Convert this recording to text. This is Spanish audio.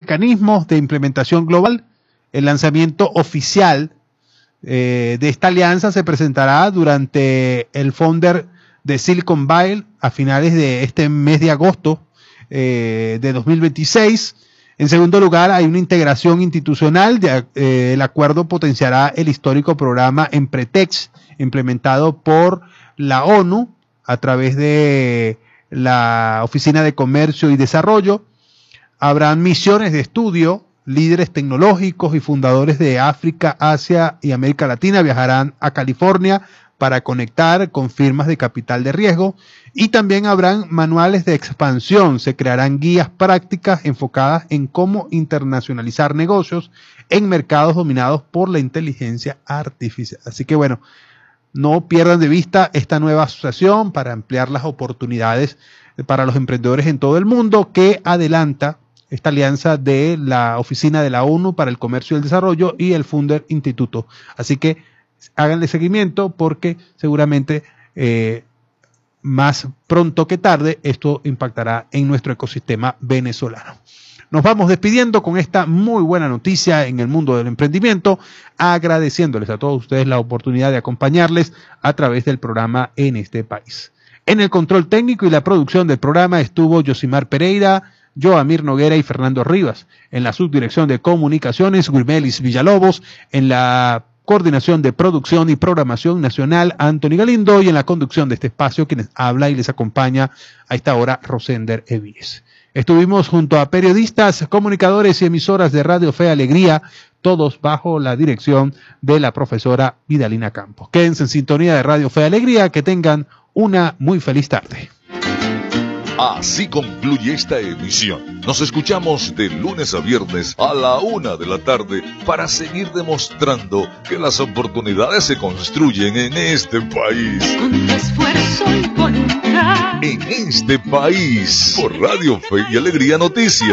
mecanismos de implementación global. El lanzamiento oficial de esta alianza se presentará durante el Founder de Silicon Valley a finales de este mes de agosto de 2026. En segundo lugar, hay una integración institucional. El acuerdo potenciará el histórico programa Empretex, implementado por la ONU a través de la Oficina de Comercio y Desarrollo. Habrán misiones de estudio. Líderes tecnológicos y fundadores de África, Asia y América Latina viajarán a California para conectar con firmas de capital de riesgo, y también habrán manuales de expansión. Se crearán guías prácticas enfocadas en cómo internacionalizar negocios en mercados dominados por la inteligencia artificial. Así que bueno, no pierdan de vista esta nueva asociación para ampliar las oportunidades para los emprendedores en todo el mundo, que adelanta esta alianza de la Oficina de la ONU para el Comercio y el Desarrollo y el Funder Instituto. Así que háganle seguimiento, porque seguramente más pronto que tarde esto impactará en nuestro ecosistema venezolano. Nos vamos despidiendo con esta muy buena noticia en el mundo del emprendimiento, agradeciéndoles a todos ustedes la oportunidad de acompañarles a través del programa En este País. En el control técnico y la producción del programa estuvo Yosimar Pereira, Joamir Noguera y Fernando Rivas. En la subdirección de comunicaciones, Wilmelis Villalobos. En la coordinación de producción y programación nacional, Anthony Galindo. Y en la conducción de este espacio, quienes habla y les acompaña a esta hora, Rosender Evíes. Estuvimos junto a periodistas, comunicadores y emisoras de Radio Fe y Alegría, todos bajo la dirección de la profesora Vidalina Campos. Quédense en sintonía de Radio Fe y Alegría, que tengan una muy feliz tarde. Así concluye esta emisión. Nos escuchamos de lunes a viernes a la 1 de la tarde para seguir demostrando que las oportunidades se construyen en este país. Con esfuerzo y voluntad. En este país, por Radio Fe y Alegría Noticias.